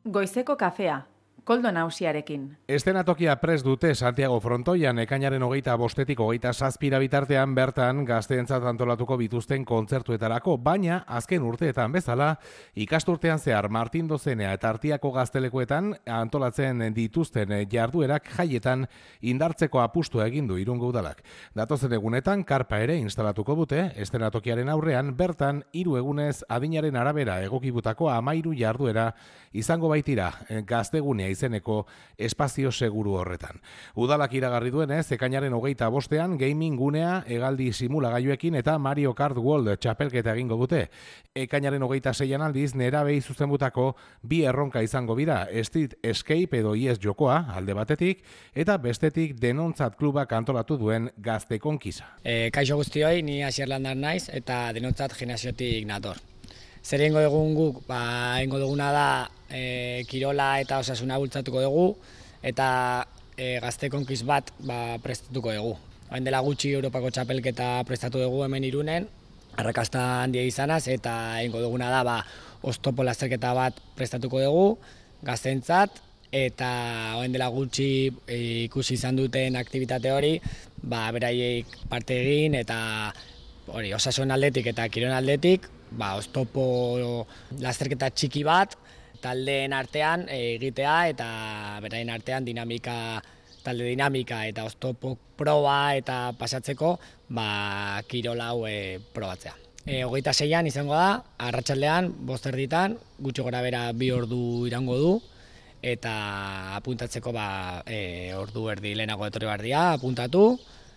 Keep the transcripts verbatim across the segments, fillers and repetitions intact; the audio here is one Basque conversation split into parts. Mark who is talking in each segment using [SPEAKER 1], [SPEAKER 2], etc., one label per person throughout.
[SPEAKER 1] Goizeko kafea, Koldo Nausiarekin.
[SPEAKER 2] Eszenatokia prest dute Santiago frontoian ekainaren hogeita bostetik hogeita zazpira bitartean bertan gazteentzat antolatuko bituzten kontzertuetarako, baina azken urteetan bezala ikasturtean zehar Martin Dozenea eta Artiako gaztelekuetan antolatzen dituzten jarduerak jaietan indartzeko apustua egin du Irungo Udalak. Datozen egunetan karpa ere instalatuko dute eszenatokiaren aurrean bertan hiru egunez adinaren arabera egokibutako hamairu jarduera izango baitira gaztegunea izeneko espazio seguru horretan. Udalak iragarri duenez, ekainaren hogeita bostean gaming gunea hegaldi simulagailuekin eta Mario Kart World txapelketa egingo dute. Ekainaren hogeita seian aldiz nerabei zuzenbutako bi erronka izango bira, Street Escape edo ies jokoa alde batetik eta bestetik denontzat klubak antolatu duen gazte konkisa.
[SPEAKER 3] E, kaixo guztioi, ni Asier Landar naiz eta denontzat gimnasiotik nator. Zer egingo dugun guk, ba, egingo duguna da e, kirola eta osasuna bultzatuko dugu eta e, gazte konkiz bat ba, prestatuko dugu. Hain dela gutxi Europako txapelketa prestatu dugu hemen Irunen, arrakasta handia izanaz eta egingo duguna da ba, oztopo lasterketa bat prestatuko dugu gazteentzat eta hain dela gutxi e, ikusi izan duten aktibitate hori ba, beraiek parte egin eta hori, osasun aldetik eta kiron aldetik ba, oztopo lasterketa txiki bat taldeen artean egitea eta beraien artean dinamika, talde dinamika eta oztopo proba eta pasatzeko ba, kirol hau e, probatzea. E, hogeita seian izango da, arratsaldean, bost erditan, gutxi gora bera bi ordu irango du eta apuntatzeko ba, e, ordu erdi lehenago etorri behar dira, apuntatu,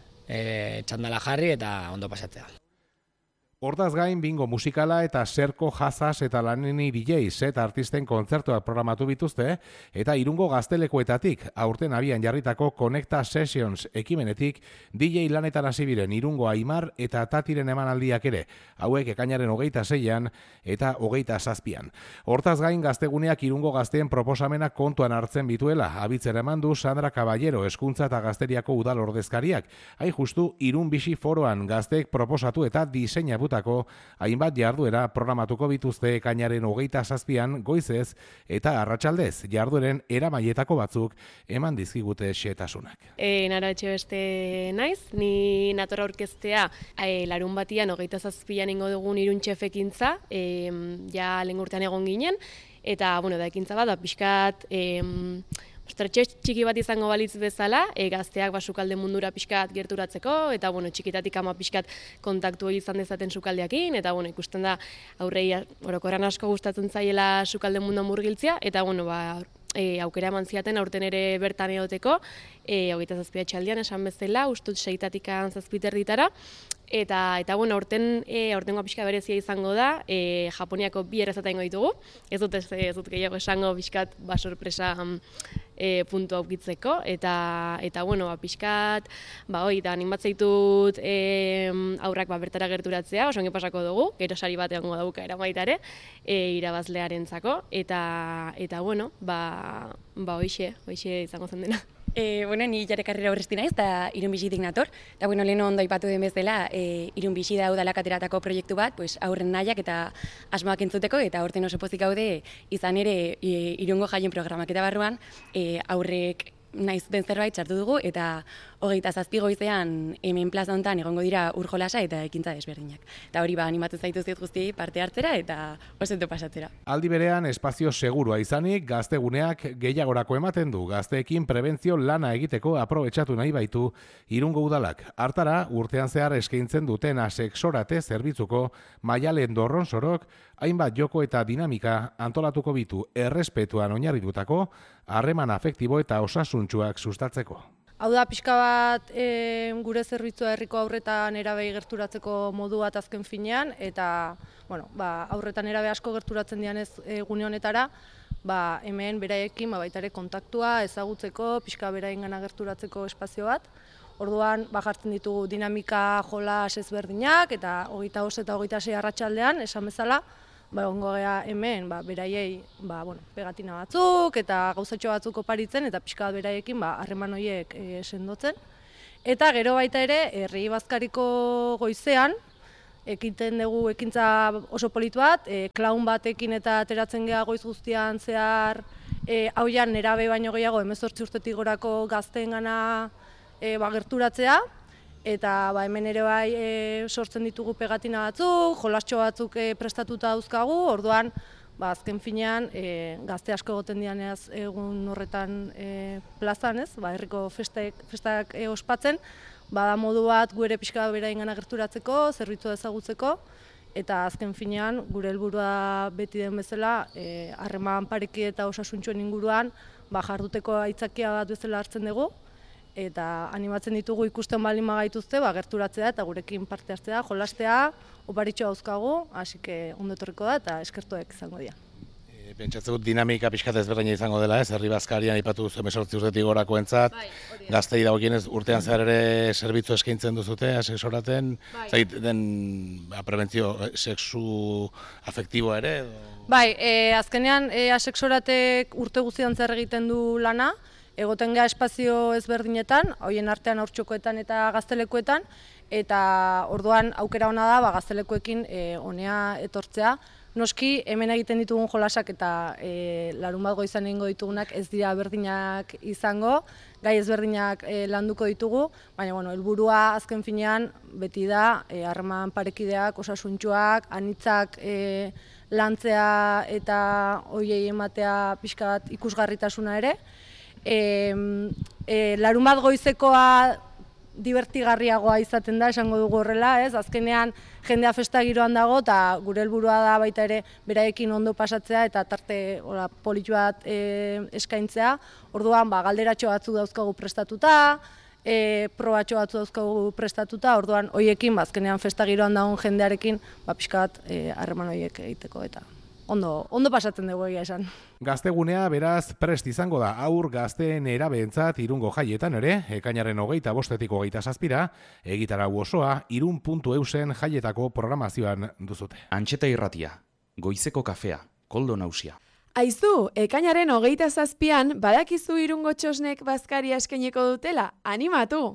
[SPEAKER 3] e, txandala jarri eta ondo pasatzea.
[SPEAKER 2] Hortaz gain, bingo musikala eta serko jazas eta laneni D J set artisten kontzertuak programatu bituzte eta Irungo gaztelekuetatik aurten abian jarritako Connecta Sessions ekimenetik D J lanetan hasi biren Irungo Aimar eta Tatiren emanaldiak ere, hauek ekainaren hogeita seian eta hogeita zazpian. Hortaz gain, gazteguneak Irungo gazteen proposamena kontuan hartzen bituela, abitzen eman du Sandra Caballero hezkuntza eta gazteriako udal ordezkariak, hain justu Irun Bixi Foroan gazteek proposatu eta diseina hainbat jarduera programatuko bituzte ekainaren hogeita zazpian goizez eta arratsaldez jardueren eramaietako batzuk eman dizkigute xehetasunak.
[SPEAKER 4] E, Nara Etxebeste naiz, ni nator aurkeztea e, larun batian hogeita zazpian ingo dugun Irun txefekintza, e, ja lehen urtean egon ginen, eta bueno, da ekintza bat, da pixkat e, Ostratxe txiki bat izango balitz bezala, e, gazteak ba, sukalde mundura pixkat gerturatzeko, eta bueno, txikitatik ama pixkat kontaktu izan dezaten sukaldeakin, eta bueno, ikusten da aurrei orokorran asko gustatzen zaiela sukalde munduan murgiltzea, eta bueno, ba, e, aukera eman ziaten aurten ere bertan egoteko, e, hogeita zazpia txaldian esan bezala, ustut seitatikan zazpiterditara, Eta, eta bueno, aurten, e, aurtengoa pixka berezia izango da, e, Japoniako bi errezata ingo ditugu, ez dut, ez, ez dut gehiago esango pixkat ba, sorpresa e, puntu aukitzeko, eta, eta bueno, ba, pixkat, ba, hoi, da, animat zaitut e, aurrak ba, bertara gerturatzea, oso ongi pasako dugu, gero sari bat egongo dauka eramaitare, e, irabazlearentzako, eta, eta bueno, ba, ba, hoixe, hoixe izango zen dena.
[SPEAKER 5] E, bueno, ni jare karrera horrezti naiz, eta Irun Bixitik nator. Eta, bueno, lehen ondo aipatu den bezala, e, Irun Bixi da udalak ateratako proiektu bat, pues, aurren nahiak eta asmoak entzuteko, eta aurten oso pozik gaude izan ere e, Irungo jaien programak eta barruan e, aurrek nahi zuten zerbait txartu dugu, eta hogeita zazpi goizean hemen plaza honetan egongo dira urjolasa eta ekintza desberdinak. Eta hori ba, animatu zaitu ziet guztiei parte hartzera eta oseto pasatzera.
[SPEAKER 2] Aldi berean, espazio segurua izanik, gazteguneak gehiagorako ematen du, gazteekin prebentzio lana egiteko aprobetxatu nahi baitu Irungo Udalak. Hartara, urtean zehar eskaintzen duten asexorate zerbitzuko Maialen Dorronsorok, hainbat joko eta dinamika antolatuko bitu errespetuan oinarritutako, harreman afektibo eta osasuntsuak sustatzeko.
[SPEAKER 6] Hau da, pixka bat e, gure zerbitzua herriko aurretan erabei gerturatzeko modu bat azken finean, eta bueno, ba, aurretan erabe asko gerturatzen dianez e, gune honetara, ba, hemen beraiekin ba, baita ere kontaktua ezagutzeko, pixka beraingana gerturatzeko espazio bat. Orduan, ba, jartzen ditugu dinamika jolas ezberdinak, eta hogeita bost eta hogeita sei arratsaldean esan bezala, ba, ongo gea hemen, ba, beraiei, ba, bueno, pegatina batzuk eta gauzatxo batzuk oparitzen, eta pixka bat beraiekin, ba, harreman horiek e, sendotzen. Eta gero baita ere, herri bazkariko goizean, ekiten dugu ekintza oso politu bat, e, klaun batekin eta ateratzen geha goiz guztian zehar, e, hau ja nerabe baino gehiago hemezortzi urtetik gorako gazteengana e, ba, gerturatzea, eta ba, hemen ere bai e, sortzen ditugu pegatina batzuk, jolastxo batzuk e, prestatuta dauzkagu, orduan ba, azken finean e, gazte asko egoten dianeaz egun horretan e, plazan, ez? Ba, herriko festek, festak e, ospatzen, bada modu bat gu ere pixka beraingana gerturatzeko, zerbitzua ezagutzeko, eta azken finean gure helburua beti den bezala harreman e, pareki eta osasuntxoen inguruan ba, jarduteko aitzakia bat bezala hartzen dugu, eta animatzen ditugu ikusten baldin magaituzte, ba, gerturatzea eta gurekin parte hartzea, jolastea, oparitxoa dauzkagu, hasi que ondo etorriko da eta eskertuek izango dira.
[SPEAKER 2] E, Pentsatzen dut dinamika pixkat ezberdina izango dela, ez? Herri Bazkarian aipatu duzu hemezortzi urtetik gorakoentzat, bai, gaztei dagokienez urtean zehar ere zerbitzu eskaintzen duzute, asesoraten, bai. Zait den ba, prebentzio sexu afektiboa ere? Edo?
[SPEAKER 6] Bai, e, azkenean e, asexoratek urte guztian zer egiten du lana, egoten geha espazio ezberdinetan, hoien artean haurtxokoetan eta gaztelekuetan, eta orduan aukera ona da ba, gaztelekuekin e, honea etortzea. Noski, hemen egiten ditugun jolasak eta e, larun bat goizan egingo ditugunak ez dira berdinak izango, gai ezberdinak e, landuko ditugu, baina bueno, helburua azken finean beti da harreman e, parekideak, osasuntsuak, anitzak e, lantzea eta hoiei ematea pixka bat ikusgarritasuna ere. E, e, larun bat goizekoa divertigarriagoa izaten da, esango dugu horrela, ez? Azkenean jendea festa giroan dago eta gure helburua da baita ere beraekin ondo pasatzea eta tarte hola, politu bat e, eskaintzea. Orduan ba, galderatxo batzuk dauzkagu prestatuta, e, probatxo batzuk dauzkagu prestatuta, orduan hoiekin ba, azkenean festa giroan dagoen jendearekin ba, pixka bat harreman e, hoiek egiteko eta ondo, ondo pasatzen dugu egia esan.
[SPEAKER 2] Gaztegunea beraz prest izango da aur gazteen erabeentzat Irungo jaietan ere, ekainaren hogeita bostetik hogeita zazpira, egitarau osoa irun puntu eusen jaietako programazioan duzute.
[SPEAKER 7] Antxeta Irratia, Goizeko Kafea, Koldo Nausia.
[SPEAKER 8] Aizu, ekainaren hogeita zazpian badakizu Irungo txosnek bazkaria eskaineko dutela, animatu!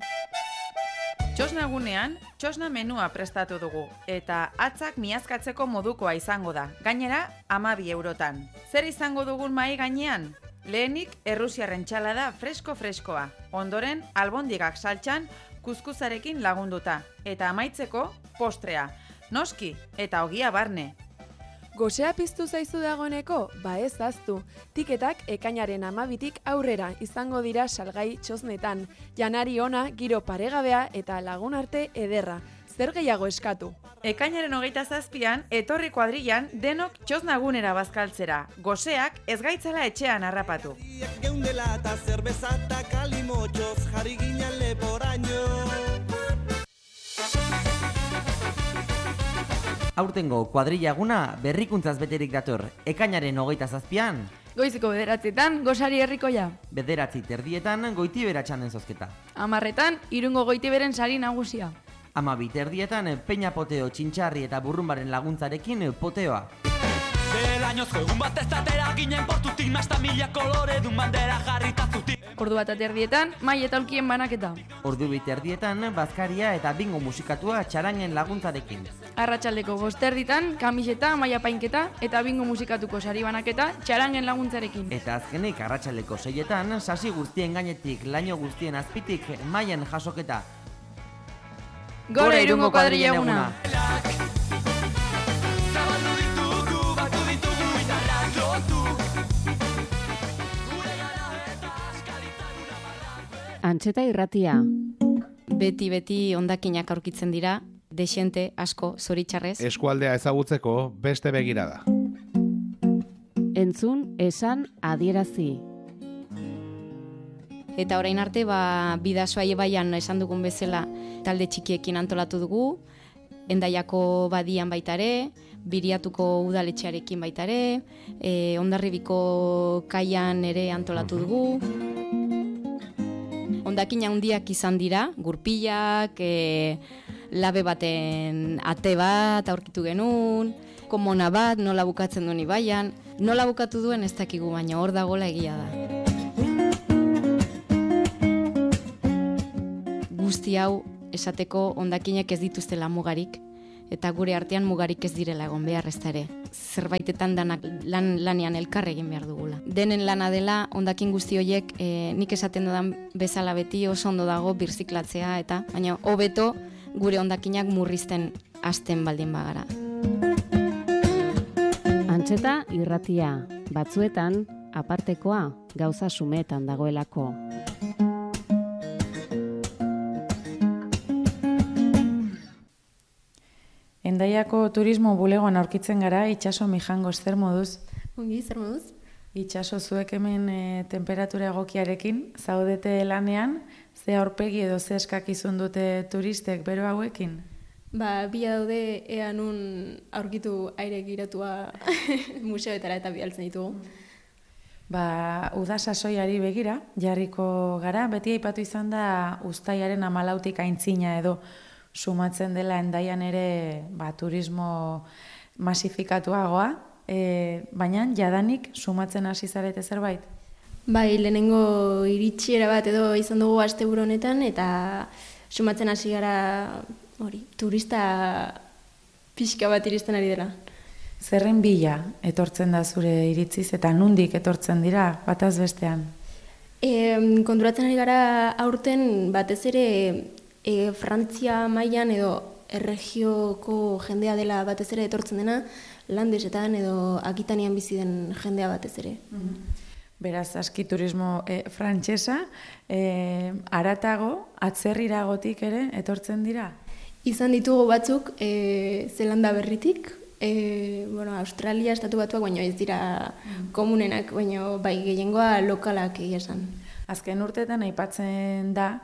[SPEAKER 1] Txosna egunean, txosna menua prestatu dugu, eta atzak miazkatzeko modukoa izango da, gainera hamabi eurotan. Zer izango dugun mai gainean? Lehenik errusiarren txalada fresko-freskoa, ondoren albondigak saltxan kuzkuzarekin lagunduta, eta amaitzeko postrea, noski eta ogia barne.
[SPEAKER 8] Gosea piztu zaizu dagoeneko? Ba ez aztu. Tiketak ekainaren hamabitik aurrera izango dira salgai txosnetan. Janari ona, giro paregabea eta lagun arte ederra. Zer gehiago eskatu?
[SPEAKER 1] Ekainaren hogeita zazpian, etorri kuadrillan denok txosnagunera bazkaltzera. Goseak ez gaitzala etxean harrapatu.
[SPEAKER 9] Geundela eta zerbeza eta kalimotxoz jarri ginen leporaino.
[SPEAKER 10] Aurtengo kuadrilla eguna berrikuntzaz beterik dator, ekainaren hogeita zazpian.
[SPEAKER 11] Goiziko bederatzietan, gosari herrikoia.
[SPEAKER 10] Bederatzi terdietan, goitibera txanen zozketa.
[SPEAKER 11] Amarretan, Irungo goitiberen sari nagusia.
[SPEAKER 10] Amabi terdietan, peña poteo, txintxarri eta burrumbaren laguntzarekin poteoa.
[SPEAKER 9] Delainozko egun bat ez atera ginen portutik, mazta mila kolore dun bandera jarrita zutik.
[SPEAKER 11] Ordu bat aterdietan, mai eta aulkien banaketa.
[SPEAKER 10] Ordu bit erdietan, bazkaria eta bingo musikatua txarangen laguntzarekin.
[SPEAKER 11] Arratsaldeko bost erditan, kamiseta, maila painketa eta bingo musikatuko sari banaketa txarangen laguntzarekin.
[SPEAKER 10] Eta azkenik arratsaldeko seietan, sasi guztien gainetik, laino guztien azpitik, maien jasoketa.
[SPEAKER 11] Gora Irungo kuadrilla eguna!
[SPEAKER 12] Antxeta Irratia.
[SPEAKER 5] Beti-beti hondakinak aurkitzen dira, desente, asko, zoritxarrez.
[SPEAKER 2] Eskualdea ezagutzeko beste begirada.
[SPEAKER 12] Entzun, esan, adierazi.
[SPEAKER 5] Eta orain arte, ba, Bidasoa ibaian esan dugun bezala talde txikiekin antolatu dugu, Endaiako badian baitare, Biriatuko udaletxearekin baitare, e, Hondarribiko kaian ere antolatu dugu. Hondakina handiak izan dira, gurpilak, e, labe baten ate bat aurkitu genuen, komona bat, nola bukatzen duen ibaian, nola bukatu duen ez dakigu, baina hor dagoela egia da. Guzti hau esateko hondakinak ez dituztela mugarik,
[SPEAKER 13] eta gure artean mugarik ez direla egon behar ez da ere. Zerbaitetan danak lan, lanean elkar egin behar dugula. Denen lana dela, hondakin guzti horiek e, nik esaten dudan bezala beti oso ondo dago birziklatzea eta baina hobeto gure hondakinak murrizten hasten baldin bagara.
[SPEAKER 12] Antxeta irratia, batzuetan apartekoa gauza sumetan dagoelako.
[SPEAKER 1] Endaiako turismo bulegoan aurkitzen gara, itxaso Mijangos, zer moduz?
[SPEAKER 14] Ongi, zer moduz?
[SPEAKER 1] Itxaso, zuek hemen e, temperatura egokiarekin, zaudete lanean, ze aurpegi edo ze eskakizun dute turistek bero hauekin?
[SPEAKER 14] Ba, bila daude ea nun aurkitu aire giratua museoetara eta bialtzen ditugu.
[SPEAKER 1] Ba, uda sasoiari begira, jarriko gara, beti aipatu izan da uztailaren hamalautik aintzina edo sumatzen dela Hendaian ere ba, turismo masifikatuagoa, e, baina jadanik sumatzen hasi zarete zerbait?
[SPEAKER 14] Bai, lehenengo iritsiera bat edo izan dugu asteburu honetan eta sumatzen hasi gara hori, turista pixka bat iristen ari dela.
[SPEAKER 1] Zerren bila etortzen da zure iritziz eta nundik etortzen dira bataz bestean?
[SPEAKER 14] E, konturatzen ari gara aurten batez ere e, Frantzia mailan edo erregioko jendea dela batez ere etortzen dena, Landesetan edo Akitanian bizi den jendea batez ere.
[SPEAKER 1] Beraz, aski turismo e, frantsesa, e, aratago, atzerriragotik ere etortzen dira?
[SPEAKER 14] Izan ditugu batzuk e, Zelanda berritik, e, bueno, Australia, estatu batuak, baina ez dira komunenak, baina bai gehiengoa lokalak egia esan.
[SPEAKER 1] Azken urteetan aipatzen da,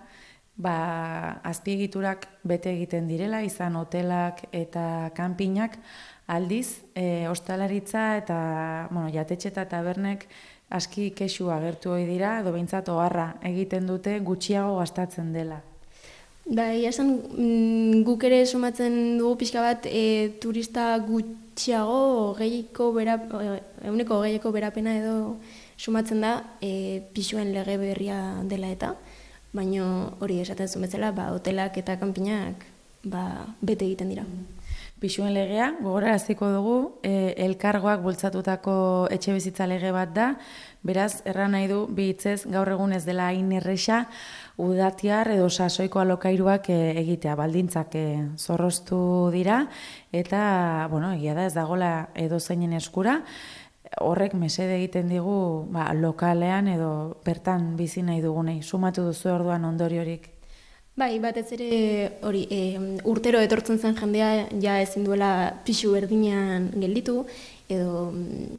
[SPEAKER 1] ba, azpiegiturak bete egiten direla, izan hotelak eta kanpinak, aldiz, e, ostalaritza eta bueno, jatetxe eta tabernek aski kexu agertu hori dira, edo behintzat oharra egiten dute gutxiago gastatzen dela.
[SPEAKER 14] Da, egia esan, guk ere sumatzen dugu pixka bat e, turista gutxiago gehieko berap, euneko gehieko berapena edo sumatzen da e, pisuen lege berria dela eta, baina hori esaten zuen bezala, ba, hotelak eta kanpinak ba, bete egiten dira.
[SPEAKER 1] Pisuen legea, gogoraraziko dugu, e, elkargoak bultzatutako etxe bizitza lege bat da, beraz, erran nahi du, bi hitzez gaur egun ez dela hain erresa, udatiar edo sasoiko alokairuak e, egitea, baldintzak e, zorroztu dira, eta, bueno, egia da ez dagoela edo zeinen eskura, horrek mesede egiten digu ba, lokalean edo bertan bizi nahi dugunei. Sumatu duzu orduan ondoriorik?
[SPEAKER 14] Bai, batez ere hori e, urtero etortzen zen jendea ja ezin duela pisu berdinean gelditu edo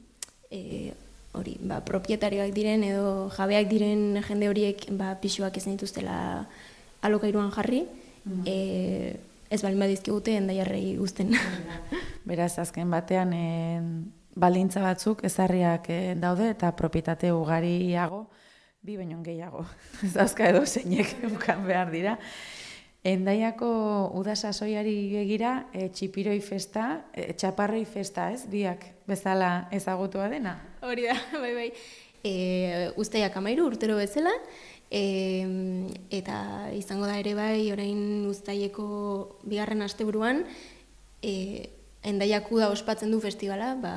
[SPEAKER 14] e, hori, ba, propietarioak diren edo jabeak diren jende horiek ba, pisuak ezin dituztela alokairuan jarri, mm. e, ez balin badizkigute Hendaiarrei uzten.
[SPEAKER 1] Beraz, azken batean e, baldintza batzuk ezarriak e, daude eta propietate ugariago bi baino gehiago. Ez dauzka edo zeinek bukan behar dira. Hendaiako uda sasoiari begira, e, txipiroi festa, e, txaparroi festa, ez? Biak bezala ezagutua dena?
[SPEAKER 14] Hori da, bai, bai. E, Uztaiak amairu urtero bezala, e, eta izango da ere bai, orain Uztaieko bigarren asteburuan, e, Hendaiak uda ospatzen du festivala, ba,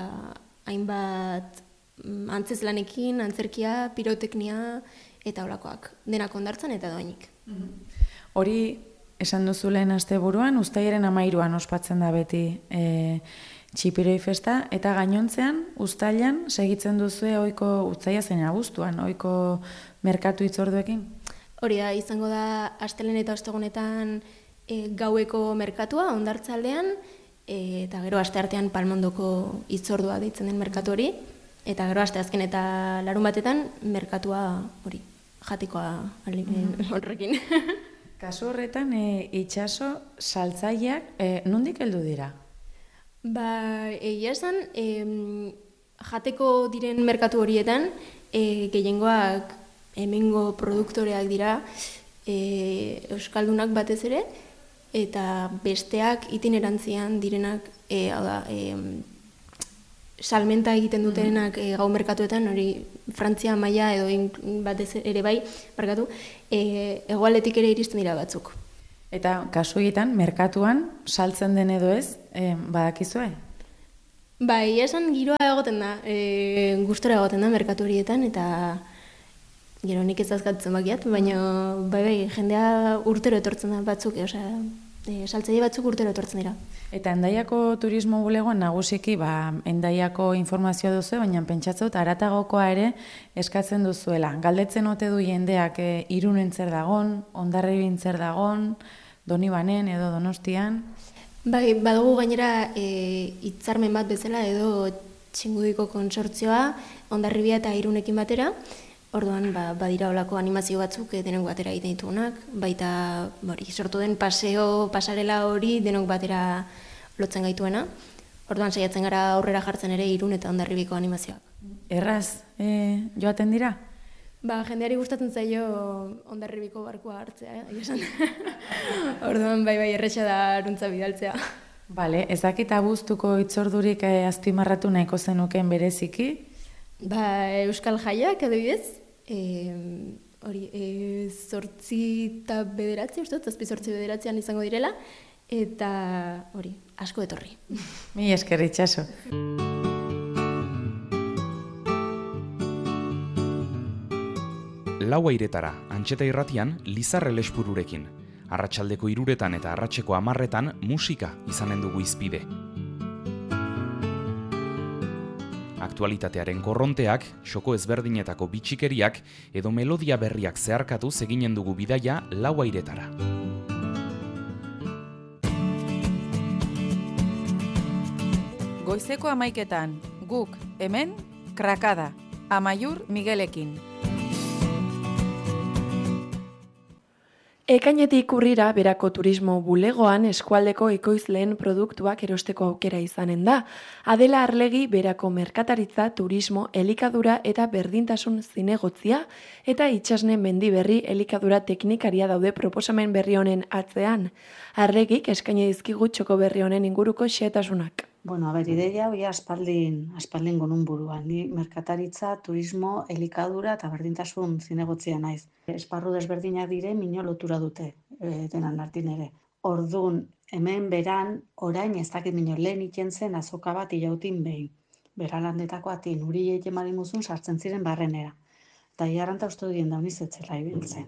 [SPEAKER 14] hainbat antzeslanekin, antzerkia, piroteknia eta holakoak. Denak ondartzan eta doainik.
[SPEAKER 1] Hori, esan duzu lehen asteburuan, uztailaren amairuan ospatzen da beti e, txipiroi festa, eta gainontzean, uztailan, segitzen duzue ohiko uztaila zein abuztuan, ohiko merkatu hitzorduekin?
[SPEAKER 14] Hori da, izango da astelehen eta ostegunetan e, gaueko merkatua, ondartzaldean, e, eta gero asteartean Palmondoko hitzordua deitzen den merkatu hori, eta gero asteazken eta larun batetan merkatua hori, jatikoa horrekin.
[SPEAKER 1] Kasu horretan, e, itxaso saltzaileak e, nondik heldu dira?
[SPEAKER 14] Ba, egia esan, e, jateko diren merkatu horietan, e, gehiengoak hemengo produktoreak dira, e, euskaldunak batez ere, eta besteak itinerantzian direnak, e, hau da, e, salmenta egiten dutenak e, gau merkatuetan, hori Frantzia maila edo in, batez ere bai, barkatu, e, hegoaldetik ere iristen dira batzuk.
[SPEAKER 1] Eta kasu egiten, merkatuan, saltzen den edo ez, eh, badakizue?
[SPEAKER 14] Bai, esan giroa egoten da, e, gustora egoten da merkatu horietan, eta gero nik ez azkatzen bakiat, baina bai, bai, jendea urtero etortzen da batzuk, e, osea, e, saltzaile batzuk urtero etortzen dira.
[SPEAKER 1] Eta Hendaiako turismo bulegoan nagusiki, ba, Hendaiako informazioa duzu, baina pentsatzen dut aratagokoa ere eskatzen duzuela. Galdetzen ote du jendeak e, Irunen zer dagon, Hondarribian zer dagon, Donibanen edo Donostian?
[SPEAKER 14] Bai, badugu gainera e, hitzarmen bat bezala edo Txingudiko kontsortzioa, Hondarribia eta Irunekin batera. Orduan, ba, badira olako animazio batzuk e, denok batera egiten ditugunak, baita bori, sortu den paseo, pasarela hori denok batera lotzen gaituena. Orduan, saiatzen gara aurrera jartzen ere Irun eta Hondarribiko animazioak.
[SPEAKER 1] Erraz, e, joaten dira?
[SPEAKER 14] Ba, jendeari gustatzen zaio Hondarribiko barkua hartzea, eh, esan. Orduan, bai, bai, erretxa da aruntza bidaltzea.
[SPEAKER 1] Bale, ezakit abuztuko itzordurik eh, azpimarratu nahiko zenuken bereziki?
[SPEAKER 14] Ba, Euskal Jaiak, adibidez, e, hori, e, zortzi eta bederatzi, uste dut, zazpi zortzi bederatzean izango direla, eta hori, asko etorri.
[SPEAKER 1] Mi esker itxaso.
[SPEAKER 7] Lau airetara, Antxeta irratian, Lizar Elespururekin. Arratsaldeko hiruretan eta arratseko hamarretan musika izanen dugu izpide. Aktualitatearen korronteak, xoko ezberdinetako bitxikeriak edo melodia berriak zeharkatuz eginen dugu bidaia lau airetara.
[SPEAKER 1] Goizeko hamaiketan, guk, hemen, Krakada, Amaiur Miguelekin.
[SPEAKER 8] Ekainetik urrira berako turismo bulegoan eskualdeko ekoizleen produktuak erosteko aukera izanen da. Adela Arlegi berako merkataritza, turismo, elikadura eta berdintasun zinegotzia eta Itxasne Mendiberri elikadura teknikaria daude proposamen berri honen atzean. Arlegik eskaini dizkigu txoko berri honen inguruko xehetasunak.
[SPEAKER 15] Bueno, a ber, ideia hori aspaldin, aspaldin gonun buruan. Ni merkataritza, turismo, elikadura eta berdintasun zinegotzia naiz. Esparru desberdinak dire, mino lotura dute, e, denan artin ere. Ordun, hemen beran, orain ez dakit mino lehen iten zen azoka bat ilautin behin. Beralandetako atin, uri egin marimuzun sartzen ziren barrenera. Eta hiarranta uste duen dauniz etzela ibiltzen.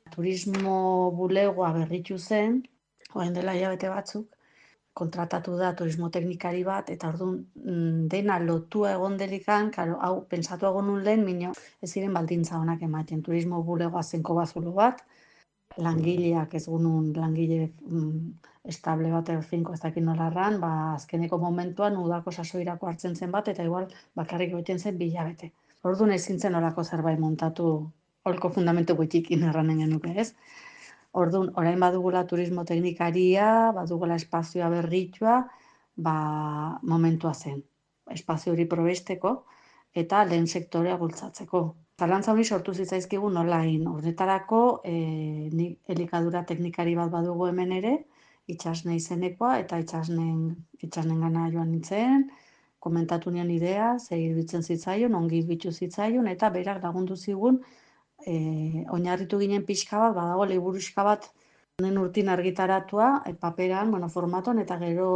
[SPEAKER 15] Turismo bulegoa berritu zen, orain dela hilabete batzuk, kontratatu da turismo teknikari bat, eta orduan dena lotua egon delikan, karo, hau, pentsatu egon nun lehen, minio, ez ziren baldintza honak ematen. Turismo bulegoa zenko bazulo bat, langileak ez gunun, langile mm, estable bat erfinko ez dakin nolarran, ba, azkeneko momentuan udako sasoirako hartzen zen bat, eta igual bakarrik goiten zen bilabete. Orduan ezin zen olako zerbait montatu, holko fundamentu gutxikin erranen genuke, ez? Orduan, orain badugula turismo teknikaria, badugula espazioa berritua, ba, momentua zen. Espazio hori probesteko eta lehen sektorea bultzatzeko. Zalantza hori sortu zitzaizkigu nolain. Horretarako, e, elikadura teknikari bat badugu hemen ere, Itxasne izenekoa, eta itxasnen, itxasnen gana joan nintzen, komentatu nion idea, zer iruditzen zitzaion, ongi bitu zitzaion, eta berak lagundu zigun, E, oinarritu ginen pixka bat, badago liburuxka bat honen urtin argitaratua, e, paperan, bueno, formatuan, eta gero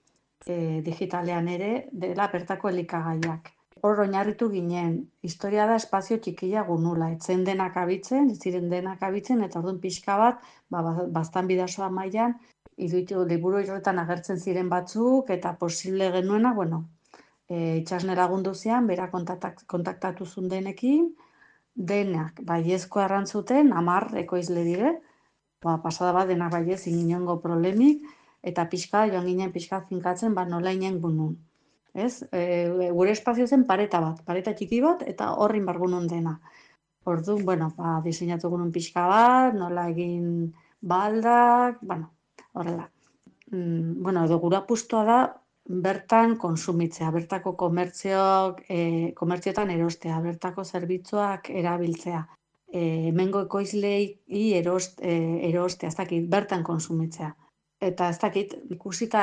[SPEAKER 15] e, digitalean ere, dela bertako elikagaiak. Hor oinarritu ginen, historia da espazio txikila gunula, etzen denak abitzen, ez ziren denak abitzen, eta orduan pixka bat, ba, bastan bidasoa mailan, iduitu liburu horretan agertzen ziren batzuk, eta posible genuena, bueno, e, Itxasne lagundu zian, bera kontaktatu zuen denekin, denak baiezko arrantzuten, amar ekoizle dire, ba, pasada bat denak baiez inongo problemik, eta pixka, joan ginen pixka finkatzen, ba, nola inen gunun. Ez? E, gure espazio zen pareta bat, pareta txiki bat, eta horrin bargunun dena. Orduan, bueno, ba, diseinatu gunun pixka bat, nola egin baldak, bueno, horrela. Mm, bueno, edo gura apustoa da, bertan konsumitzea, bertako komertzioak, e, komertzioetan erostea, bertako zerbitzuak erabiltzea. E, hemengo ekoizlei erost, e, erostea, ez dakit, bertan konsumitzea. Eta ez dakit, ikusita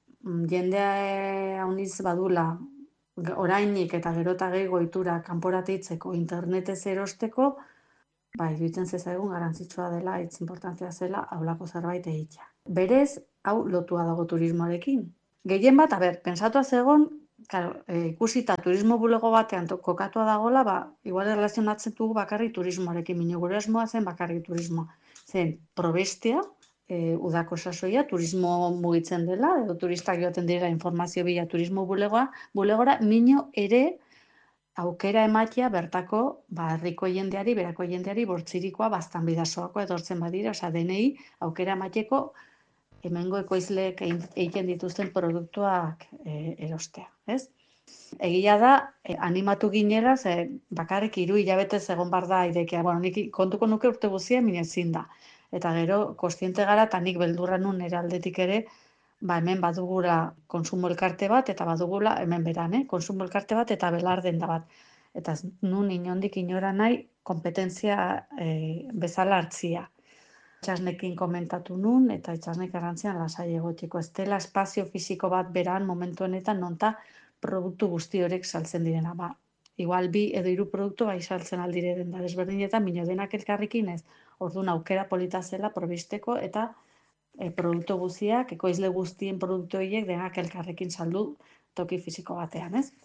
[SPEAKER 15] jendea hauniz badula, orainik eta gero eta gehi goitura kanporatitzeko, internetez erosteko, ba, iruditzen zezaigun garantzitsua dela, hitz importantzia zela, haulako zerbait egitea. Berez, hau lotua dago turismoarekin. Gehien bat, a ber, pensatuaz egon, claro, e, ikusita turismo bulego batean kokatua dagola, ba, igual erlazionatzen dugu bakarrik turismoarekin, minio gure asmoa zen bakarrik turismoa. Zen, probestea, e, udako sasoia, turismo mugitzen dela, edo turistak joaten dira informazio bila turismo bulegoa, bulegora, minio ere aukera ematia bertako, ba, herriko jendeari, berako jendeari, bortzirikoa, bastan bidasoako edortzen badira, oza, denei aukera emateko, hemengo ekoizleek egiten dituzten produktuak e, erostea, ez? Egia da, e, animatu ginera, ze bakarrik hiru hilabetez egon bar da irekia. Bueno, nik kontuko nuke urte guzia, min ezin da. Eta gero, kontziente gara, eta nik beldurra nun nire aldetik ere, ba, hemen badugula konsumo elkarte bat, eta badugula, hemen beran, eh? Konsumo elkarte bat, eta belar denda bat. Eta nun inondik inora nahi, kompetentzia e, bezala hartzia. Itxasnekin komentatu nun, eta itxasnek garrantzian lasai egotiko. Ez dela espazio fisiko bat beran momentu honetan nonta produktu guzti horrek saltzen direna. Ba, igual bi edo hiru produktu bai saltzen aldire den da desberdinetan, bino denak elkarrekin ez. Orduan aukera polita zela probisteko eta e, produktu guztiak, ekoizle guztien produktu horiek denak elkarrekin saldu toki fisiko batean, ez?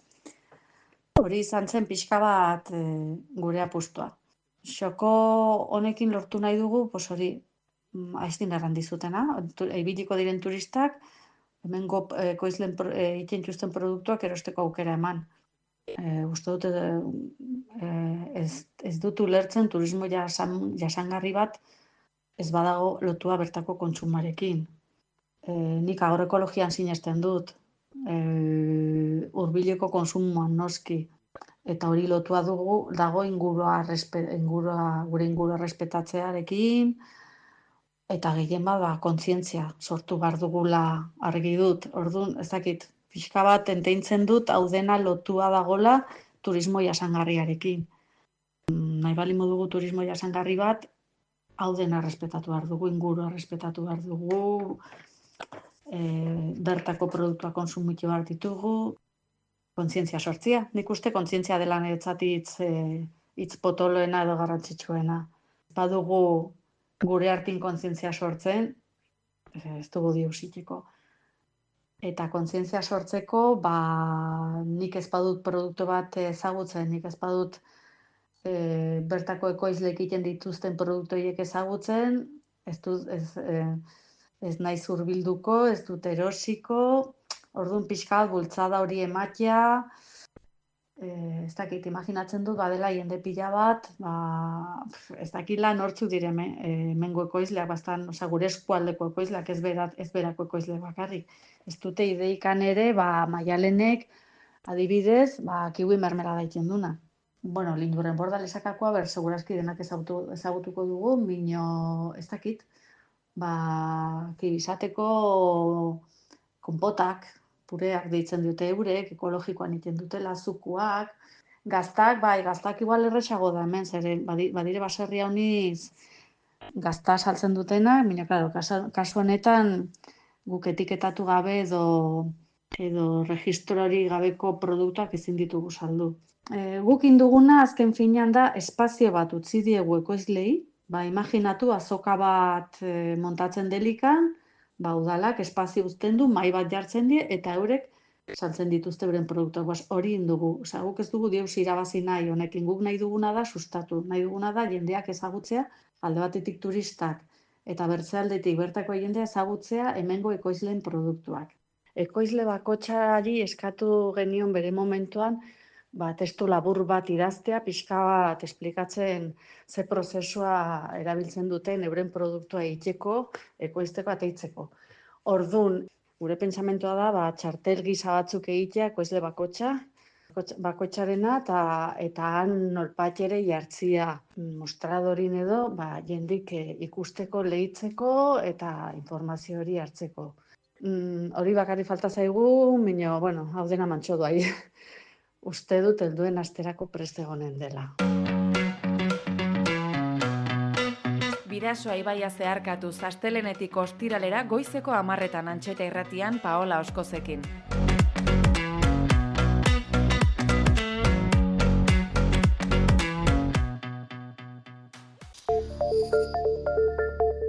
[SPEAKER 15] Hori izan zen pixka bat e, gure apustua. Xoko honekin lortu nahi dugu, pos hori, aiztin errandizutena, ibiliko diren turistak, hemengo ekoizlen egiten txusten produktuak erosteko aukera eman. E, uste dut, e, ez, ez dut ulertzen turismo jasan, jasangarri bat ez badago lotua bertako kontsumarekin. E, nik agroekologian sinesten dut, e, hurbileko konsumoan noski, eta hori lotua dugu dago ingurua, respe, ingurua gure ingurua respetatzearekin, eta gehien bada kontzientzia sortu behar dugula argi dut. Orduan, ez dakit, pixka bat enteintzen dut hau dena lotua dagola turismo jasangarriarekin. Nahi balimo dugu turismo jasangarri bat, hau dena respetatu behar dugu, ingurua respetatu behar dugu, e, bertako produktua konsumitu behar ditugu, kontzientzia sortzia. Nik uste kontzientzia dela niretzat hitz, e, hitz potoloena edo garrantzitsuena. Badugu gure hartin kontzientzia sortzen, ez dugu diusitiko. Eta kontzientzia sortzeko, ba, nik ez badut produktu bat ezagutzen, nik ez badut e, bertako ekoizleek egiten dituzten produktu horiek ezagutzen, ez dut, ez, e, ez naiz hurbilduko, ez dut erosiko, orduan pixka bat bultzada hori ematea, Eh, ez dakit, imaginatzen dut, badela jende pila bat, ba, ez dakila nortzuk dire eh, mengo ekoizleak, bastan, oza, gure eskualdeko ekoizleak, ez, berat, ez berako ekoizleak bakarrik. Ez dute ideikan ere, ba, maialenek, adibidez, ba, kiwi mermelada egiten duna. Bueno, linduren borda lesakakoa, ber, segurazki denak ezagutu, ezagutuko dugu, minio, ez dakit, ba, kibizateko konpotak, pureak deitzen dute eurek, ekologikoan egiten dutela, zukuak, gaztak, bai, gaztak igual erresago da hemen, zeren badire baserri hauniz gazta saltzen dutena, baina, claro, kasu honetan guk etiketatu gabe edo, edo registrori gabeko produktuak ezin ditugu saldu. E, guk induguna azken finean da espazio bat utzi diegu ekoizlei, ba, imaginatu azoka bat e, montatzen delikan, ba, udalak espazio uzten du, mahai bat jartzen die, eta eurek saltzen dituzte beren produktuak. Bas, hori indugu. Osa, guk ez dugu deus irabazi nahi, honekin guk nahi duguna da sustatu. Nahi duguna da jendeak ezagutzea, alde batetik turistak, eta bertze aldetik bertako jendea ezagutzea hemengo ekoizleen produktuak. Ekoizle bakotxari eskatu genion bere momentuan, ba, testu labur bat idaztea, pixka bat esplikatzen ze prozesua erabiltzen duten euren produktua egiteko, ekoizteko eta eitzeko. Ordun, gure pentsamentua da, ba, txartel gisa batzuk egitea ekoizle bakotxa, bakotxarena eta eta han nolpatxere jartzia mostradorin edo, ba, jendik ikusteko, lehitzeko eta informazio hori hartzeko. Mm, hori bakarri falta zaigu, minio, bueno, hau dena mantxo duai. Uste dut helduen asterako prest egonen dela.
[SPEAKER 1] Bidasoa ibaia zeharkatuz astelenetik ostiralera goizeko hamarretan Antxeta Irratian Paola Oskozekin.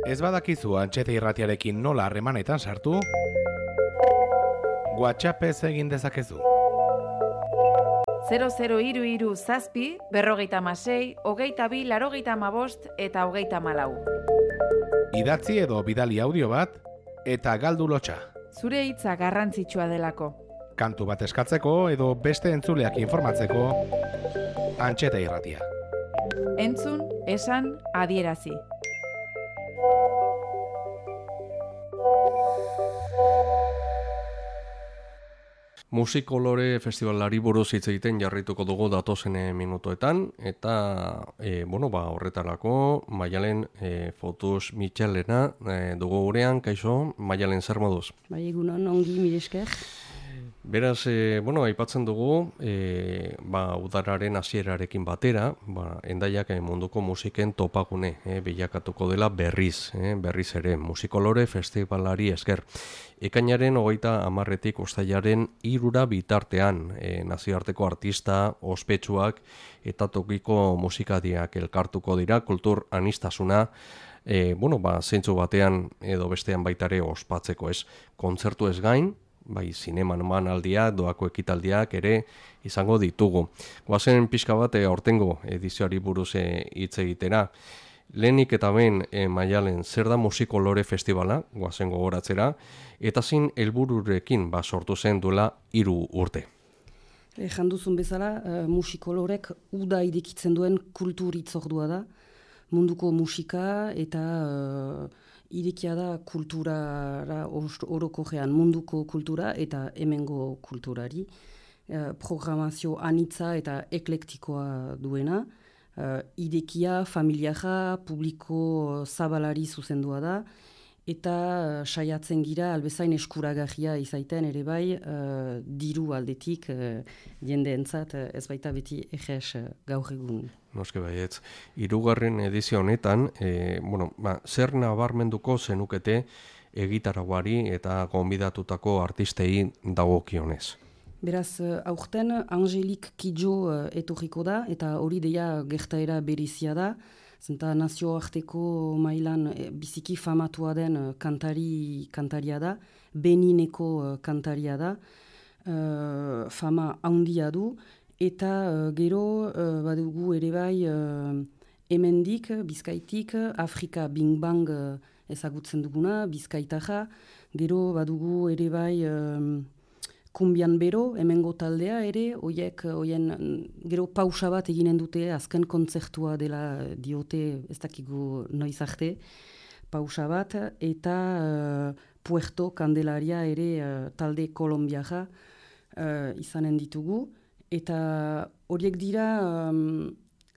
[SPEAKER 2] Ez badakizu Antxeta Irratiarekin nola harremanetan sartu, WhatsAppez egin dezakezu.
[SPEAKER 1] zero zero hiru hiru zazpi, berrogeita hamasei, hogeita bi, laurogeita hamabost eta hogeita hamalau.
[SPEAKER 2] Idatzi edo bidali audio bat eta galdu lotxa.
[SPEAKER 1] Zure hitza garrantzitsua delako.
[SPEAKER 2] Kantu bat eskatzeko edo beste entzuleak informatzeko, Antxeta Irratia.
[SPEAKER 1] Entzun, esan, adierazi.
[SPEAKER 16] Musikolore festivalari buruz hitz egiten jarrituko dugu datozen minutoetan, eta e, bueno, ba, horretarako Maialen e, Fotus Michelena e, dugu gurean. Kaixo, Maialen, zer moduz?
[SPEAKER 17] Bai, egunon, ongi, mire esker.
[SPEAKER 16] Beraz, e, bueno, aipatzen dugu, e, ba, udararen hasierarekin batera, ba, Hendaiak munduko musiken topagune e, bilakatuko dela berriz, e, berriz ere, Musikolore festivalari esker. Ekainaren hogeita hamarretik uztailaren hirura bitartean, e, nazioarteko artista, ospetsuak eta tokiko musikariak elkartuko dira, kultur anistasuna, e, bueno, ba, zeintzu batean edo bestean baitare ospatzeko ez, kontzertu ez gain, bai, zineman emanaldiak, doako ekitaldiak ere izango ditugu. Goazen pixka bat e, aurtengo edizioari buruz hitz e, egitera. Lehenik eta behin e, Maialen, zer da Musikolore festivala, goazen gogoratzera, eta zin helbururekin ba, sortu zen duela hiru urte.
[SPEAKER 17] E, janduzun bezala, uh, Musikolorek uda irekitzen duen kultur hitzordua da, munduko musika eta uh, irekia da kulturara orokorrean, munduko kultura eta hemengo kulturari. Uh, programazio anitza eta eklektikoa duena. Uh, irekia, familiara, publiko zabalari zuzendua da, eta uh, saiatzen gira albezain eskuragarria izaiten ere bai uh, diru aldetik uh, jendeentzat uh, ez baita beti eges uh, gaur egun.
[SPEAKER 16] Noske baietz, hirugarren edizio honetan, e, bueno, ba, zer nabarmenduko zenukete egitaragoari eta gonbidatutako artistei dagokionez?
[SPEAKER 17] Beraz, aurten Angelik Kidjo etorriko da, eta hori deia gertaera berezia da, zenta nazioarteko mailan biziki famatua den kantari, kantaria da, Benineko kantaria da, uh, fama handia du, eta uh, gero uh, badugu ere bai uh, hemendik, Bizkaitik, Afrika Bing Bang uh, ezagutzen duguna, Bizkaitaja, gero badugu ere bai uh, Kumbian Bero, hemengo taldea ere, oiek, oien, gero pausa bat eginen dute, azken kontzertua dela diote, ez dakigu noiz arte, pausa bat, eta uh, Puerto Candelaria ere uh, talde kolombiaja uh, izanen ditugu, eta horiek dira um,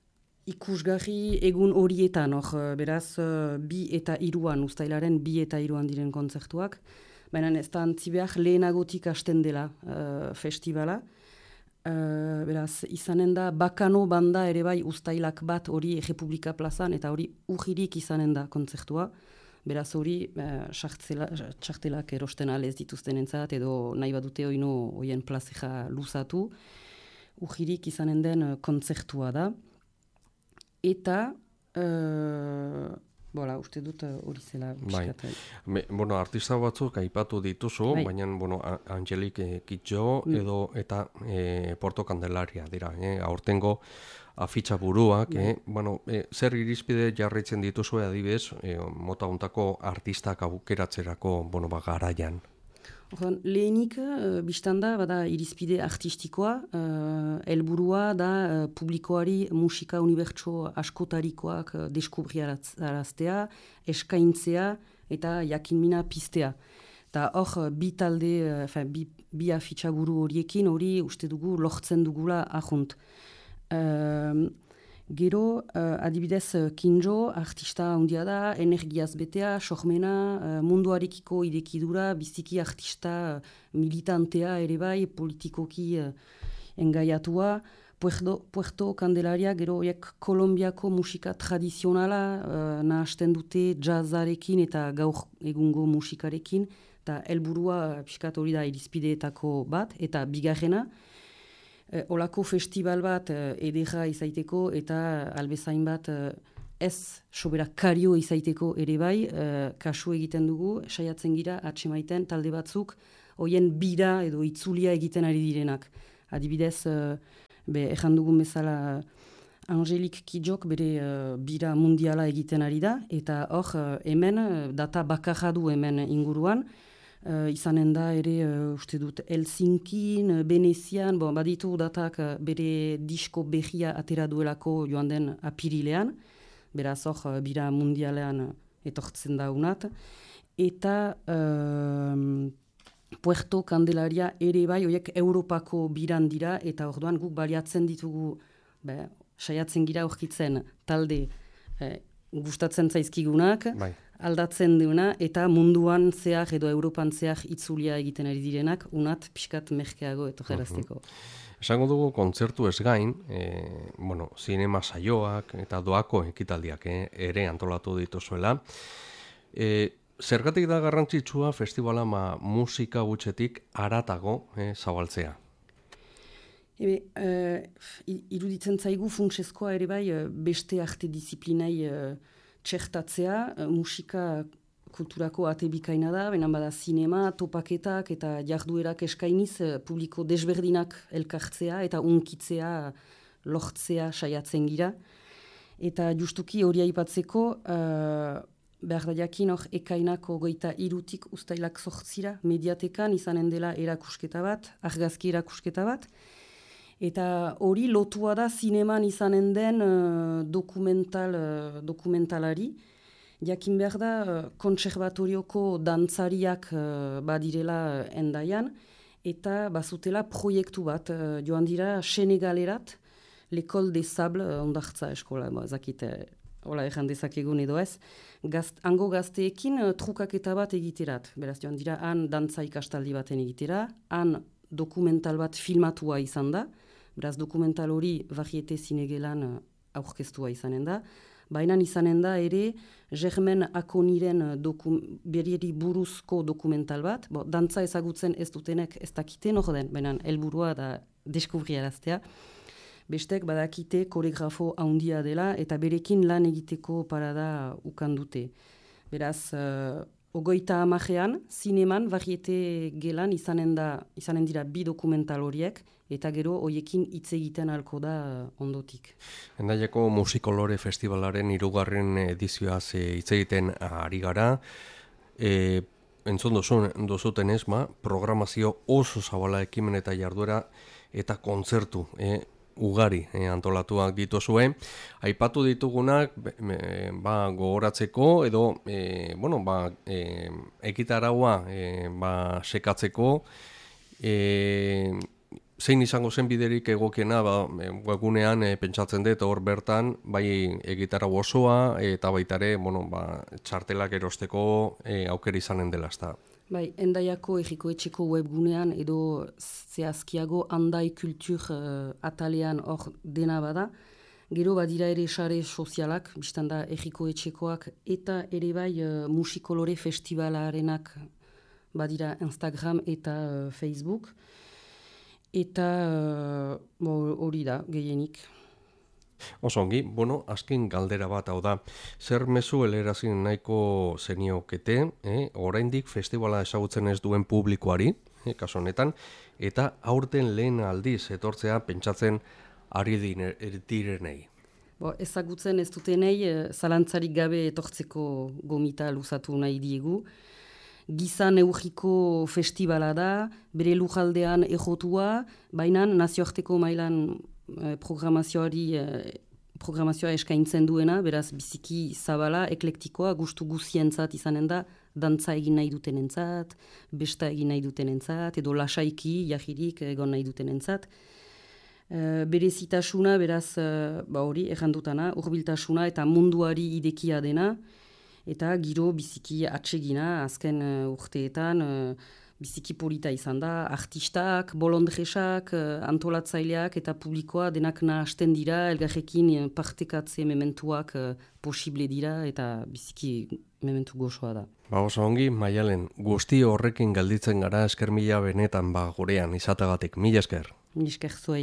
[SPEAKER 17] ikusgarri egun horietan, or, beraz, uh, bi eta iruan, uztailaren bi eta iruan diren kontzertuak, baina ez da antzi behar lehenagotik hasten dela uh, festivala. Uh, beraz, izanen da Bakano banda ere bai uztailak bat hori Republika plazan, eta hori urririk izanen da kontzertua. Beraz hori uh, txartelak erosten alez dituzten entzat, edo nahi badute oino oien plazeja luzatu. Urririk izanen den uh, kontzertua da. Eta... Uh, Bola, uste dut hori zela biskata.
[SPEAKER 16] Bai. Bueno, artista batzuk aipatu dituzu, bai. Baina, bueno, Angelik Kidjo mm. edo eta e, Porto Candelaria dira. Eh? Aurtengo afitxa buruak, bai. eh? Bueno, e, zer irizpide jarraitzen dituzu adibidez, e, mota hontako artistak aukeratzerako, bueno, ba, garaian.
[SPEAKER 17] Ordan, lehenik, uh, biztanda, bada irizpide artistikoa, uh, helburua da uh, publikoari musika unibertso askotarikoak uh, deskubriaraztea, eskaintzea eta jakinmina piztea. Eta hor, bi talde, uh, bi, bi afitxaburu horiekin hori uste dugu lortzen dugula ahunt. Uh, Gero, uh, adibidez, Kinjo, artista handia da, energiaz betea, sormena, uh, munduarekiko idekidura, biziki artista uh, militantea ere bai, politikoki uh, engaiatua. Puerto, Puerto Candelaria, gero, oiek Kolombiako musika tradizionala uh, nahasten dute jazzarekin eta gaur egungo musikarekin, eta helburua pixkat hori da irizpideetako bat, eta bigarrena, olako festival bat uh, edera izaiteko eta albezain bat uh, ez sobera kario izaiteko ere bai, uh, kasu egiten dugu, saiatzen gira atsemaiten talde batzuk, hoien bira edo itzulia egiten ari direnak. Adibidez, uh, be, ejan dugun bezala, Angelik Kijok bere uh, bira mundiala egiten ari da, eta hor uh, hemen, uh, data bakarra du hemen inguruan, uh, izanen da ere, uh, uste dut, Helsinkin, Venezian, bon, baditu datak uh, bere disko behia atera duelako joan den apirilean, beraz hor uh, bira mundialean etortzen da unat, eta uh, Puerto Candelaria ere bai, horiek Europako biran dira, eta orduan guk baliatzen ditugu, be, saiatzen gira aurkitzen talde eh, gustatzen zaizkigunak, bai. Aldatzen duena, eta munduan zehar edo Europan zehar itzulia egiten ari direnak, unat pixkat merkeago eto gerazteko.
[SPEAKER 16] Uh-huh. Esango dugu kontzertu ez gain, e, bueno, zinema saioak eta doako ekitaldiak eh, ere antolatu dituzuela. E, zergatik da garrantzitsua festivala ma musika gutxetik haratago eh, zabaltzea?
[SPEAKER 17] Ebe, uh, iruditzen zaigu funtsezkoa ere bai beste arte disiplinai uh, txertatzea, uh, musika kulturako ate bikaina da, benan bada zinema, topaketak eta jarduerak eskainiz uh, publiko desberdinak elkartzea eta unkitzea, lortzea saiatzen gira. Eta justuki hori aipatzeko, uh, behar da jakin hor ekainako goita irutik ustailak sortzira, mediatekan izanen dela erakusketa bat, argazki erakusketa bat, eta hori lotua da zineman izanen den uh, dokumental, uh, dokumentalari. Jakin behar da, uh, kontserbatorioko dantzariak uh, badirela endaian, eta bazutela proiektu bat, uh, joan dira Senegalerat, l'École des Sables, uh, ondartza eskola, ba, zakite, hola erran dezakegun edo ez, Gazt, hango gazteekin uh, trukaketa bat egiterat. Beraz, joan dira, han dantza ikastaldi baten egitera, han dokumental bat filmatua izan da, beraz dokumental hori Varieté Zinegelan uh, aurkeztua izanen da, baina izanen da ere Germain Akoniren dokum, berrieri buruzko dokumental bat, bo, dantza ezagutzen ez dutenek ez dakiten hor den, baina helburua da deskubriaraztea. Bestek badakite koregrafo handia dela eta berekin lan egiteko parada ukandute. Beraz, uh, ogoita amajean, zineman, Varieté gelan izanen, da, izanen dira bi dokumental horiek, eta gero hoiekin hitz egiten halko da ondotik.
[SPEAKER 16] Hendaiako Musikolore Festivalaren hirugarren edizioaz hitz egiten ari gara. E, entzun duzuten ez, ma, programazio oso zabala ekimen eta jarduera eta kontzertu e, ugari e, antolatuak dituzue. Aipatu ditugunak e, ba, gogoratzeko edo e, bueno, ba, e, ekitaraua e, ba, sekatzeko, e, zein izango zen biderik egokiena, ba, webgunean e, pentsatzen dut hor bertan, bai egitarau osoa eta baita ere, bueno, ba, txartelak erosteko e, aukera izanen dela, ezta.
[SPEAKER 17] Bai, Endaiako Herriko Etxeko webgunean edo zehazkiago Andai Kultur uh, atalean hor dena bada. Gero badira ere sare sozialak, biztan da Herriko Etxekoak eta ere bai uh, Musikolore Festivalarenak badira Instagram eta uh, Facebook. Eta hori uh, da, gehienik.
[SPEAKER 16] Osongi, bueno, azken galdera bat hau da. Zer mezu helerazin nahiko zeniokete, eh? oraindik festivala ezagutzen ez duen publikoari, eh, kasu honetan, eta aurten lehen aldiz etortzea pentsatzen ari direnei.
[SPEAKER 17] Bo, ezagutzen ez dutenei, zalantzarik gabe etortzeko gomita luzatu nahi diegu. Gizan eurriko festivala da, bere lujaldean ejotua, baina nazioarteko mailan eh, programazioari eh, programazioa eskaintzen duena, beraz biziki zabala, eklektikoa, gustu guzientzat izanen da, dantza egin nahi dutenentzat, besta egin nahi dutenentzat, edo lasaiki, jahirik egon nahi dutenentzat. Uh, berezitasuna, beraz, uh, ba hori, errandutana, hurbiltasuna eta munduari idekia dena, eta giro biziki atsegina, azken uh, urteetan, uh, biziki polita izan da, artistak, bolondresak, uh, antolatzaileak eta publikoa denak nahasten dira, elgarrekin partekatze mementuak uh, posible dira, eta biziki mementu gozoa da.
[SPEAKER 16] Ba oso ongi, Maialen, guzti horrekin galditzen gara esker mila benetan ba gurean izatagatik, mila esker.
[SPEAKER 17] Mila esker zuei.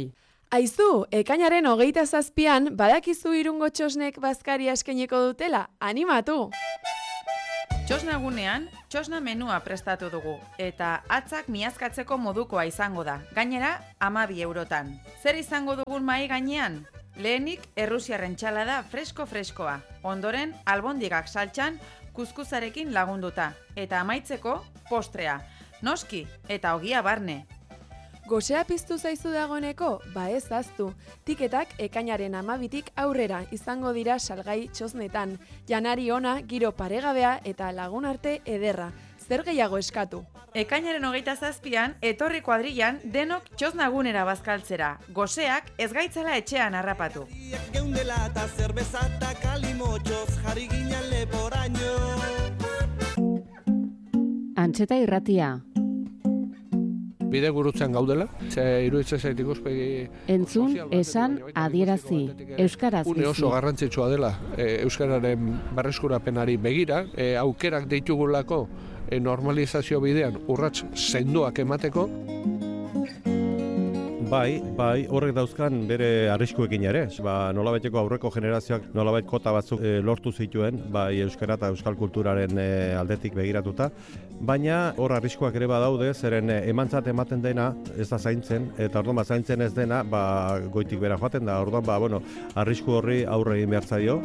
[SPEAKER 8] Aizu, ekainaren hogeita zazpian, badakizu Irungo txosnek bazkaria eskainiko dutela, animatu!
[SPEAKER 1] Txosnagunean, txosna menua prestatu dugu, eta atzak miazkatzeko modukoa izango da, gainera hamabi eurotan. Zer izango dugun mahai gainean? Lehenik errusiarren txalada fresko-freskoa, ondoren albondigak saltxan kuzkuzarekin lagunduta, eta amaitzeko postrea, noski eta ogia barne.
[SPEAKER 8] Gosea piztu zaizu dagoeneko? Ba ez aztu. Tiketak ekainaren hamabitik aurrera izango dira salgai txosnetan. Janari ona, giro paregabea eta lagun arte ederra. Zer gehiago eskatu?
[SPEAKER 1] Ekainaren hogeita zazpian, etorri kuadrilan denok txosnagunera bazkaltzera. Goseak ez gaitzala etxean harrapatu.
[SPEAKER 18] Geundela eta zerbeza eta kalimotxoz jarri ginen leporaino.
[SPEAKER 12] Antxeta irratia.
[SPEAKER 19] Bide gurutzen gaudela, ze iruditzen zait ikuspegi...
[SPEAKER 12] Entzun, esan, adierazi, euskaraz bizi.
[SPEAKER 19] Une oso garrantzitsua dela, e, euskararen berreskurapenari begira, e, aukerak deitugulako e, normalizazio bidean urrats sendoak emateko.
[SPEAKER 20] Bai, bai, horrek dauzkan bere arriskuekin ere. Ba, nolabaiteko aurreko generazioak nolabait kota batzuk e, lortu zituen, bai euskara eta euskal kulturaren e, aldetik begiratuta, baina hor arriskuak ere badaude, zeren e, emantzat ematen dena ez da zaintzen, eta orduan ba zaintzen ez dena, ba goitik bera joaten da. Orduan ba bueno, arrisku horri aurre egin behar zaio.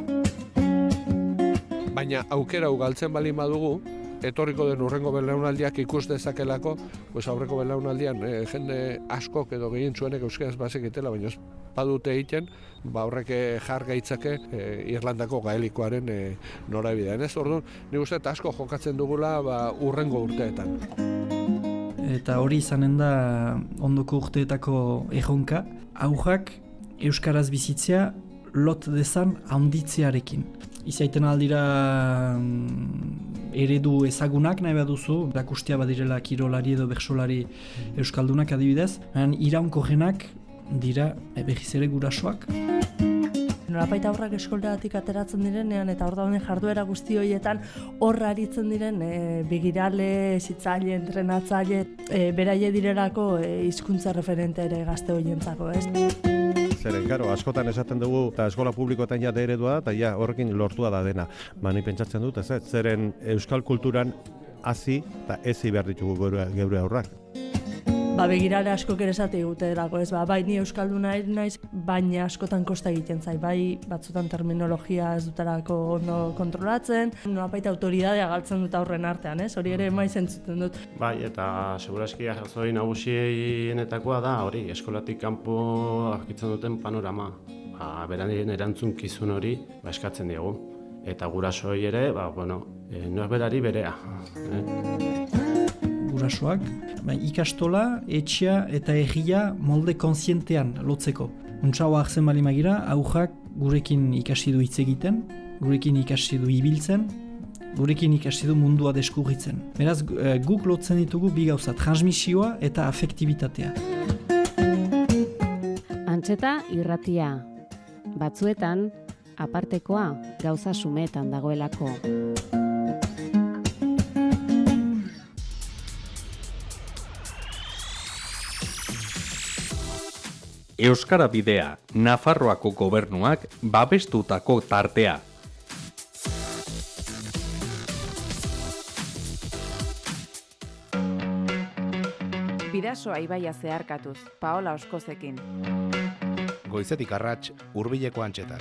[SPEAKER 19] Baina aukera ugaltzen bali badugu, etorriko den urrengo belaunaldiak ikus dezakelako, pues aurreko belaunaldian e, jende askok edo gehien zuenek euskaraz bazekitela, baina ez badute egiten, ba horrek jar gaitzake e, Irlandako gaelikoaren e, norabidean. Ez orduan, nik uste asko jokatzen dugula ba, urrengo urteetan.
[SPEAKER 21] Eta hori izanen da ondoko urteetako erronka, aurrak euskaraz bizitzea lot dezan handitzearekin. Izaiten aldira eredu ezagunak nahi baduzu, erakustia badirela kirolari edo bersolari euskaldunak adibidez, iraunkorrenak dira behiz ere gurasoak.
[SPEAKER 22] Nolapait aurrak eskolderatik ateratzen direnean eta hor dauden jarduera guzti horietan horra aritzen diren e, begirale, zitzaile, entrenatzaile, e, beraie direlako e, hizkuntza referente ere gazte horientzako, ez?
[SPEAKER 20] Zeren, karo, askotan esaten dugu, eta eskola publikoetan ja eredua da, eta ja, horrekin lortua da dena. Ba, ni pentsatzen dut, ez, zeren euskal kulturan hazi eta ezi behar ditugu geure aurrak.
[SPEAKER 22] Ba, begirale askok ere esate egute delako, ez, ba, bai ni euskalduna naiz, baina askotan kosta egiten zai, bai batzutan terminologia ez dutarako ondo kontrolatzen, nolapait autoridadea galtzen dut aurren artean, ez, hori ere maiz entzuten dut.
[SPEAKER 23] Bai, eta seguraski arrazoi nagusienetakoa da, hori, eskolatik kanpo argitzen duten panorama, ba, beranien erantzunkizun hori ba, eskatzen diegu, eta gurasoi ere, ba, bueno, e, norberari berea. Eh?
[SPEAKER 21] Gurasoak, ikastola, etxea eta herria molde konsientean lotzeko. Untsaua hartzen bali magira, aurrak gurekin ikasi du hitz egiten, gurekin ikasi du ibiltzen, gurekin ikasi du mundua deskurritzen. Beraz, guk lotzen ditugu bi gauza, transmisioa eta afektibitatea.
[SPEAKER 12] Antxeta irratia. Batzuetan, apartekoa gauza sumetan dagoelako.
[SPEAKER 24] Euskara Bidea, Nafarroako gobernuak babestutako tartea.
[SPEAKER 1] Bidasoa ibaia zeharkatuz, Paola Oskozekin.
[SPEAKER 2] Goizetik arrats, hurbileko antxetan.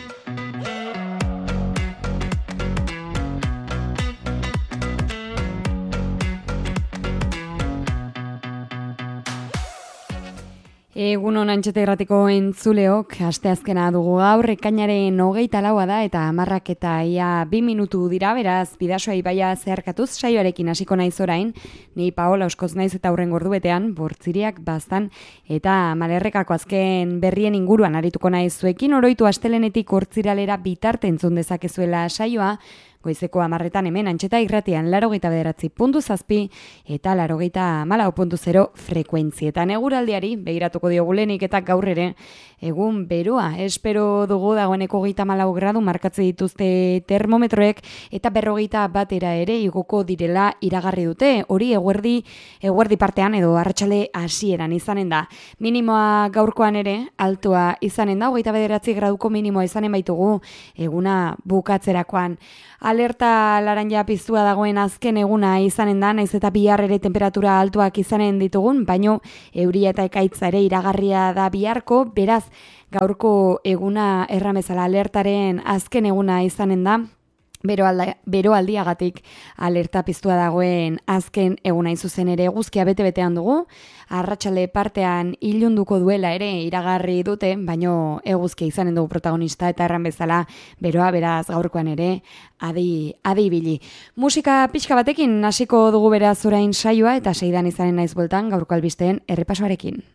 [SPEAKER 25] Egun hon Antxeta irratiko entzuleok, asteazkena dugu gaur, ekainaren hogeita laua da eta hamarrak eta ia bi minutu dira, beraz, Bidasoa ibaia zeharkatuz saioarekin hasiko naiz orain, ni Paola Oskoz naiz eta hurren gordubetean, bortziriak baztan eta Malerrekako azken berrien inguruan arituko naiz zuekin, oroitu astelenetik hortziralera bitarte entzun dezakezuela saioa, goizeko hamarretan hemen Antxeta irratian laurogeita bederatzi puntu zazpi eta laurogeita hamalau puntu zero frekuentzietan. Eguraldiari begiratuko diogu lehenik eta gaur ere egun beroa. Espero dugu dagoeneko hogeita hamalau gradu markatze dituzte termometroek eta berrogeita batera ere igoko direla iragarri dute. Hori eguerdi, eguerdi partean edo arratsale hasieran izanen da. Minimoa gaurkoan ere altua izanen da, hogeita bederatzi graduko minimoa izanen baitugu eguna bukatzerakoan. Alerta laranja piztua dagoen azken eguna izanen da, naiz eta bihar ere temperatura altuak izanen ditugun, baino euria eta ekaitza ere iragarria da biharko, beraz gaurko eguna erramezala alertaren azken eguna izanen da, Bero, alda, bero aldiagatik alerta piztua dagoen azken eguna izuzen ere eguzkia bete-betean dugu, arratsalde partean ilunduko duela ere iragarri dute, baino eguzkia izanen dugu protagonista eta erran bezala beroa beraz gaurkoan ere adi, adi ibili. Musika pixka batekin hasiko dugu beraz orain saioa eta seidan izanen naiz bueltan gaurko albisteen errepasoarekin.